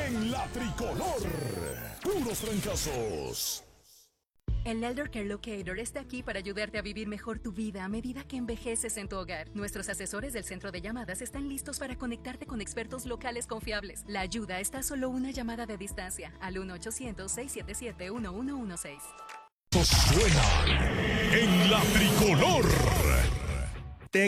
en la tricolor. Puros trancazos. El Elder Care Locator está aquí para ayudarte a vivir mejor tu vida a medida que envejeces en tu hogar. Nuestros asesores del centro de llamadas están listos para conectarte con expertos locales confiables. La ayuda está a solo una llamada de distancia al 1-800-677-1116. Suenan en la tricolor.